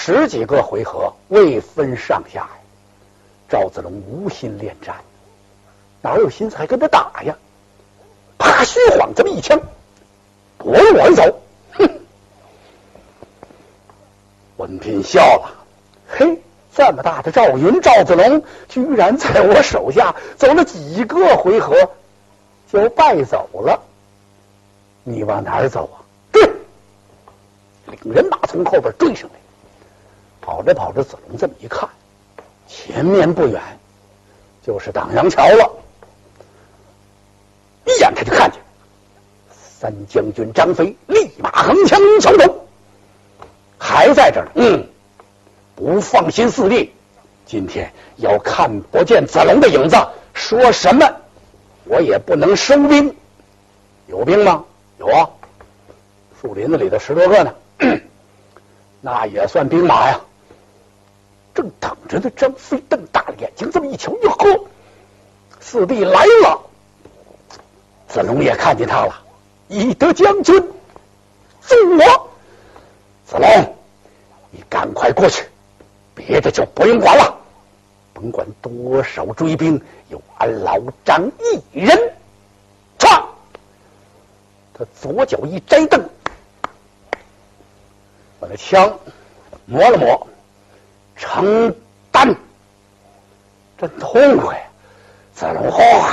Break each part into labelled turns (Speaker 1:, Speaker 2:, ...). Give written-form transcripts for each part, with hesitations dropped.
Speaker 1: 十几个回合未分上下呀，赵子龙无心恋战，哪有心思还跟他打呀？啪，虚晃这么一枪，夺了我而走。哼！文聘笑了，嘿，这么大的赵云、赵子龙，居然在我手下走了几个回合就败走了。你往哪儿走啊？对，领人马从后边追上来。跑着跑着，子龙这么一看，前面不远就是党阳桥了。一眼他就看见三将军张飞立马横枪相斗，还在这儿呢。不放心四弟，今天要看不见子龙的影子，说什么我也不能收兵。有兵吗？有啊，树林子里的10多个呢，那也算兵马呀。正等着呢，张飞瞪大了眼睛，这么一瞧，哟呵，四弟来了。子龙也看见他了，翼德将军，助我！子龙，你赶快过去，别的就不用管了，甭管多少追兵，有俺老张一人。唰！他左脚一摘蹬，把那枪磨了磨，承担，真痛快！子龙哗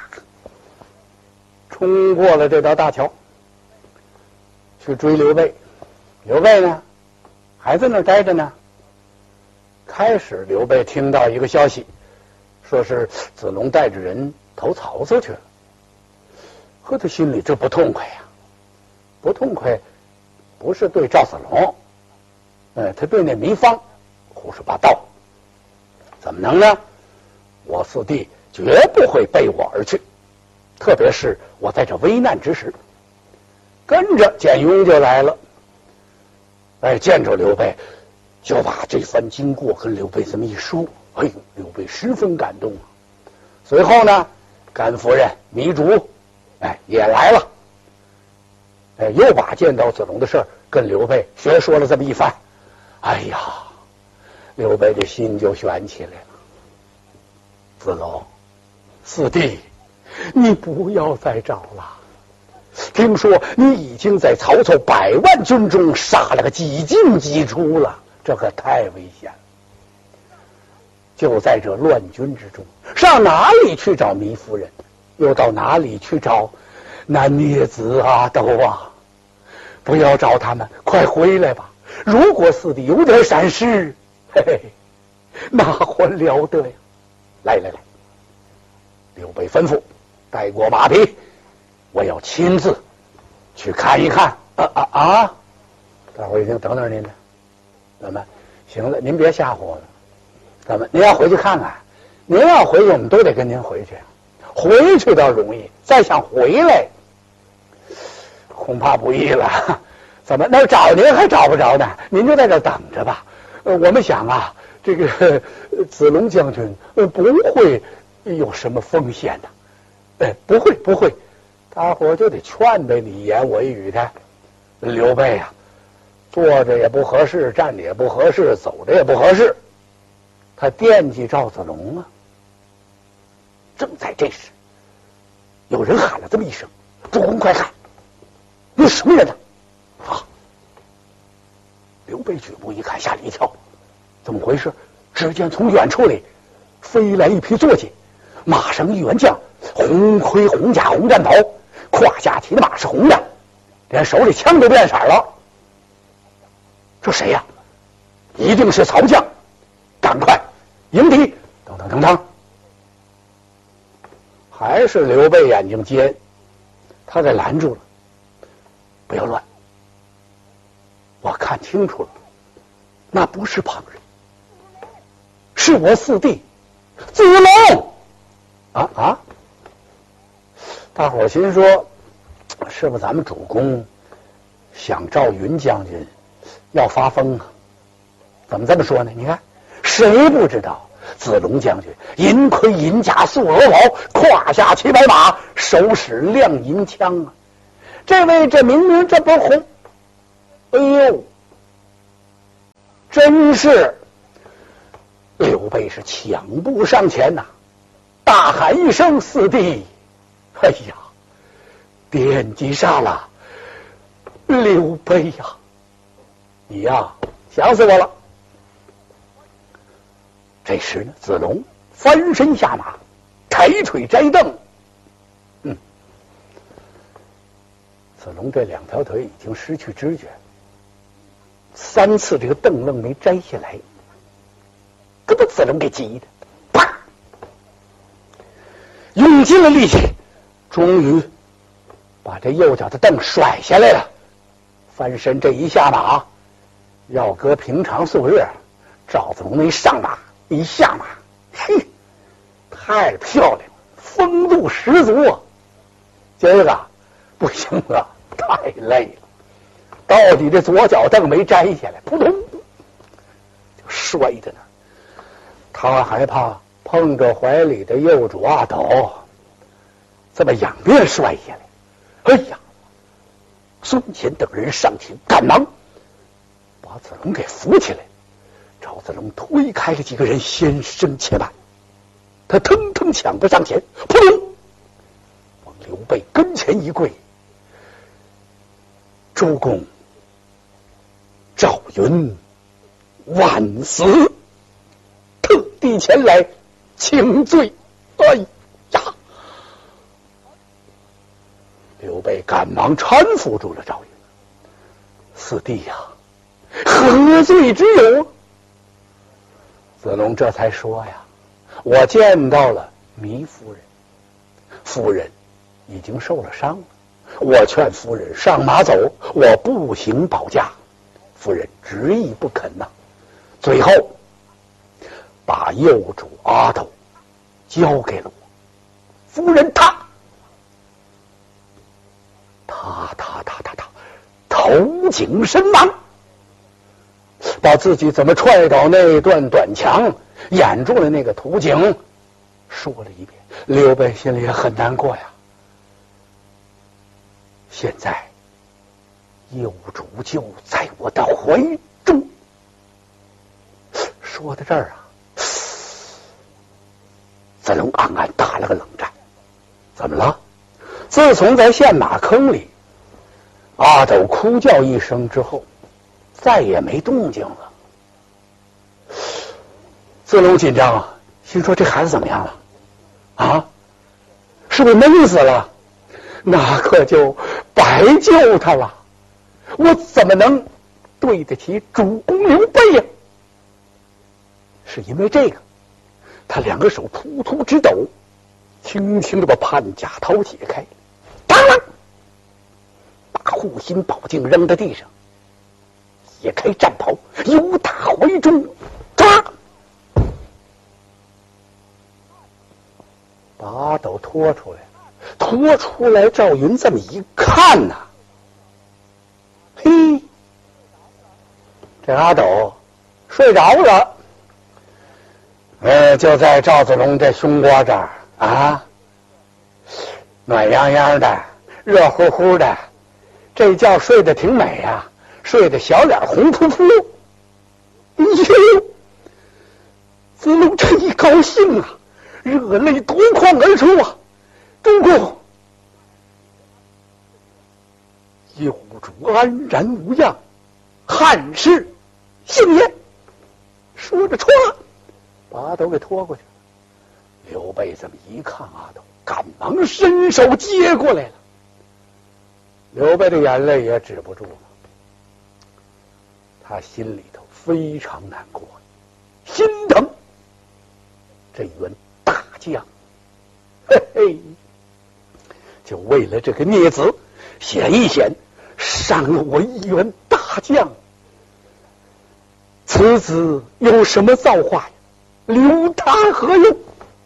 Speaker 1: 冲过了这道大桥，去追刘备。刘备呢，还在那儿待着呢。开始刘备听到一个消息，说是子龙带着人投曹操去了，和他心里这不痛快呀，不痛快，不是对赵子龙，他对那糜芳胡说八道。怎么能呢？我四弟绝不会背我而去，特别是我在这危难之时。跟着简雍就来了，见着刘备就把这番经过跟刘备这么一说，刘备十分感动啊。随后呢，甘夫人、糜竺也来了，又把见到子龙的事儿跟刘备学说了这么一番。哎呀，刘备的心就悬起来了。子龙，四弟，你不要再找了。听说你已经在曹操100万军中杀了个几进几出了，这可太危险了。就在这乱军之中，上哪里去找糜夫人？又到哪里去找南聂子啊、都啊？不要找他们，快回来吧！如果四弟有点闪失，那还了得呀！来，刘备吩咐带过马匹，我要亲自去看一看。大伙儿一听，等您呢，怎么行了？您别吓唬我了。怎么您要回去看看？您要回去，我们都得跟您回去。回去倒容易，再想回来，恐怕不易了。怎么那找您还找不着呢？您就在这等着吧。我们想啊，这个子龙将军不会有什么风险的。不会，大伙就得劝呗，你一言我一语的。刘备啊，坐着也不合适，站着也不合适，走着也不合适，他惦记赵子龙啊。正在这时，有人喊了这么一声：“主公快看，有什么人呢？”刘备举步一看，吓了一跳，怎么回事？只见从远处里飞来一匹坐骑，马上一员将，红盔红甲红战袍，胯下骑的马是红的，连手里枪都变色了。这谁呀？一定是曹将，赶快迎敌！等，还是刘备眼睛尖，他给拦住了。不要乱，我看清楚了，那不是旁人，是我四弟子龙。大伙儿心说，是不是咱们主公想赵云将军要发疯啊？怎么这么说呢？你看，谁不知道子龙将军银盔银甲素鹅袍，胯下骑白马，手使亮银枪啊！这位这明明这不红， 真是刘备是抢步上前呐，大喊一声：“四弟！”哎呀，惦记上了刘备呀！你呀，想死我了！这时呢，子龙翻身下马，抬腿摘凳。子龙这两条腿已经失去知觉，3次这个凳愣没摘下来，可把子龙给急的，啪，用尽了力气，终于把这右脚的凳甩下来了。翻身这一下马，要搁平常素日，赵子龙那上马一下马，嘿，太漂亮，风度十足啊！今儿个不行了，太累了，到底这左脚凳没摘下来，扑通就摔在那儿。他害怕碰着怀里的幼主阿斗，这么仰面摔下来。哎呀！孙乾等人上前，赶忙把子龙给扶起来。赵子龙推开了几个人，先生且慢。他腾腾抢着上前，扑通往刘备跟前一跪：“周公，赵云万死，特地前来请罪。”哎呀！刘备赶忙搀扶住了赵云：“四弟呀，何罪之有？”子龙这才说呀：“我见到了糜夫人，夫人已经受了伤了，我劝夫人上马走，我步行保驾，夫人执意不肯呐。最后把幼主阿斗交给了我，夫人她投井身亡，把自己怎么踹倒那段短墙，掩住了那个土井，说了一遍。刘备心里也很难过呀。现在幼主就在我的怀中。说到这儿啊，子龙暗暗打了个冷战。怎么了？自从在陷马坑里阿斗哭叫一声之后，再也没动静了。子龙紧张啊，心说这孩子怎么样了？啊，是不是闷死了？那可就白救他了。我怎么能对得起主公刘备呀？是因为这个，他两个手突突直抖，轻轻的把潘甲桃解开，当啷，把护心宝镜扔在地上，解开战袍，由他怀中抓，把阿斗拖出来。拖出来，赵云这么一看呐，嘿，这阿斗睡着了。就在赵子龙这胸窝这儿啊，暖洋洋的，热乎乎的，这觉睡得挺美啊，睡得小脸红扑扑。哎呦，子龙这一高兴啊，热泪夺眶而出啊！主公，幼主安然无恙，汉室幸也。说着，歘，把阿斗给拖过去了。刘备这么一看阿斗，赶忙伸手接过来了。刘备的眼泪也止不住了，他心里头非常难过，心疼这员大将，嘿嘿，就为了这个孽子显一显，伤了我一员大将，此子有什么造化呀？留他何用？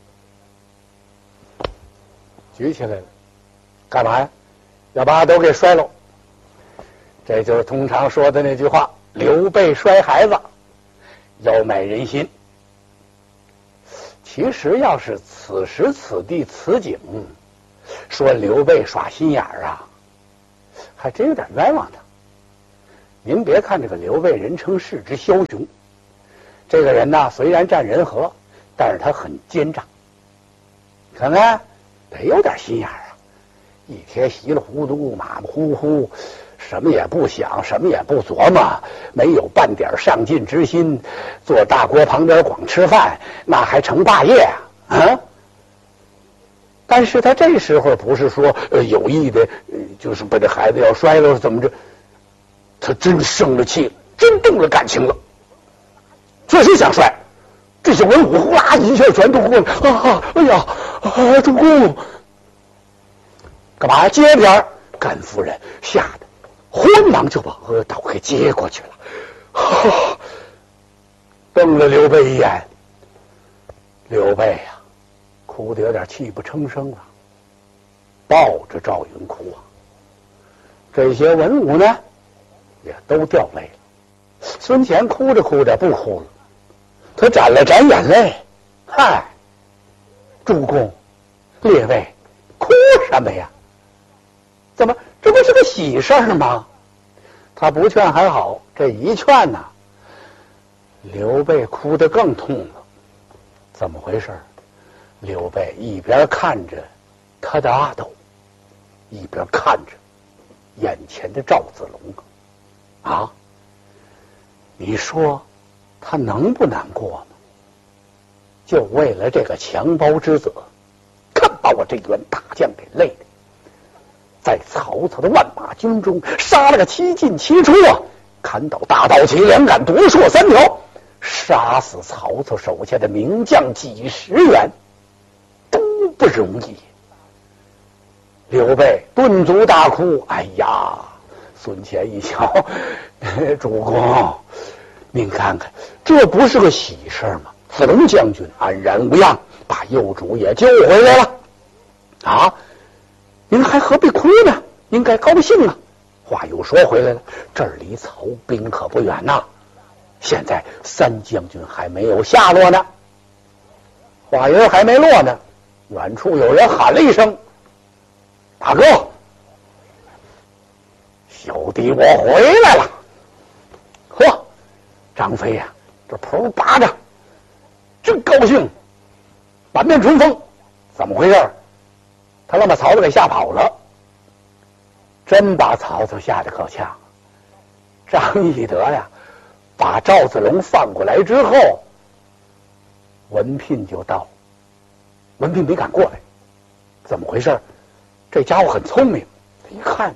Speaker 1: 举起来了，干嘛呀？要把阿斗给摔喽。这就是通常说的那句话：刘备摔孩子，要买人心。其实要是此时此地此景，说刘备耍心眼儿啊，还真有点冤枉他。 您别看这个刘备人称世之枭雄，这个人呐，虽然占人和，但是他很奸诈。看看，得有点心眼啊！一天稀里糊涂、马马虎虎，什么也不想，什么也不琢磨，没有半点上进之心，坐大锅旁边光吃饭，那还成霸业啊？但是他这时候不是说有意的，就是把这孩子要摔了怎么着，他真生了气，真动了感情了，确实想摔。这些文武呼啦一下全都过来哎呀主公，干嘛接边儿？甘夫人吓得慌忙就把阿斗给接过去了，瞪了刘备一眼。刘备呀，哭得有点泣不成声了，抱着赵云哭啊。这些文武呢，也都掉泪了。孙乾哭着哭着不哭了，他沾了沾眼泪，嗨，主公，列位，哭什么呀？怎么这不是个喜事儿吗？他不劝还好，这一劝呐，刘备哭得更痛了。怎么回事？刘备一边看着他的阿斗，一边看着眼前的赵子龙啊，你说他能不难过吗？就为了这个强包之责，看把我这员大将给累的，在曹操的万马军中杀了个七进七出啊，砍倒大刀旗两杆，夺槊三条，杀死曹操手下的名将几十员，都不容易。刘备顿足大哭，哎呀！孙乾一瞧，主公，您看看，这不是个喜事吗？子龙将军安然无恙，把幼主也救回来了啊！您还何必哭呢？应该高兴啊！话又说回来了，这儿离曹兵可不远呐，现在三将军还没有下落呢。话音还没落呢，远处有人喊了一声：“大哥，小弟我回来了！”呵，张飞呀，这头拔着，真高兴，满面春风。怎么回事？他能把曹操给吓跑了，真把曹操吓得够呛。张翼德呀，把赵子龙放过来之后，文聘就到了。文聘没敢过来，怎么回事？这家伙很聪明，他一看，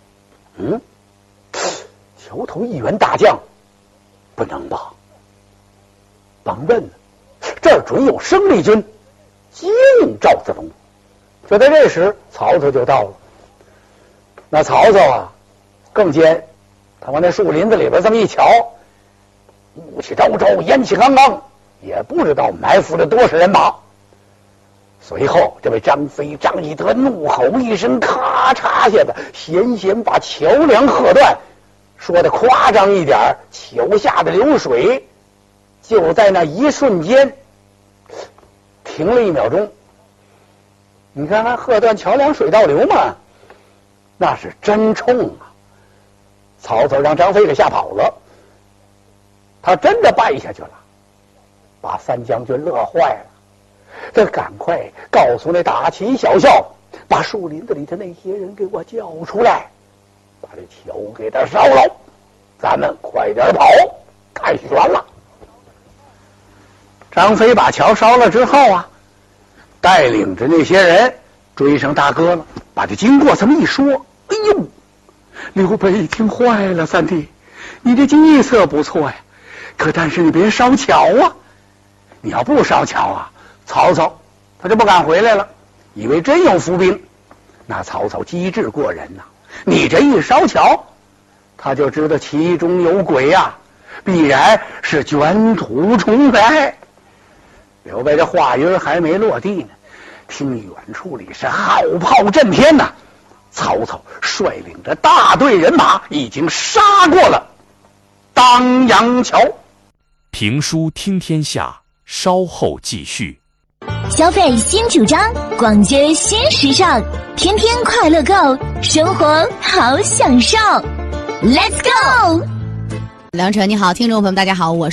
Speaker 1: 桥头一员大将，不能吧？甭问了，这儿准有生力军接应赵子龙。就在这时，曹操就到了。那曹操啊，更奸，他往那树林子里边这么一瞧，雾气昭昭，烟气刚刚，也不知道埋伏了多少人马。随后，这位张飞、张翼德怒吼一声，咔嚓下子，险把桥梁喝断。说的夸张一点，桥下的流水就在那一瞬间停了1秒钟。你看那喝断桥梁水倒流嘛，那是真冲啊！曹操让张飞给吓跑了，他真的败下去了，把三将军乐坏了。这赶快告诉那大齐小校，把树林子里的那些人给我叫出来，把这桥给他烧了，咱们快点跑，太悬了。张飞把桥烧了之后啊，带领着那些人追上大哥了，把这经过这么一说，哎呦，刘备一听坏了，三弟，你这计策不错呀，可但是你别烧桥啊，你要不烧桥啊，曹操他就不敢回来了，以为真有伏兵。那曹操机智过人呐，你这一烧桥，他就知道其中有鬼呀，必然是卷土重来。刘备这话音还没落地呢，听远处里是号炮震天呐，曹操率领着大队人马已经杀过了当阳桥。
Speaker 2: 评书听天下，稍后继续。
Speaker 3: 消费新主张，广接新时尚，天天快乐购，生活好享受。Let's go！
Speaker 4: 梁晨，你好，听众朋友们，大家好，我